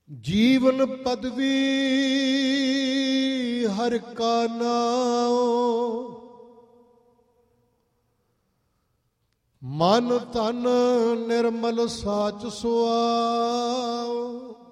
ਜੀਵਨ ਪਦਵੀ ਹਰਿ ਕਾ ਨਾਉ, ਮਨ ਤਨ ਨਿਰਮਲ ਸਾਚ ਸੁਆਉ।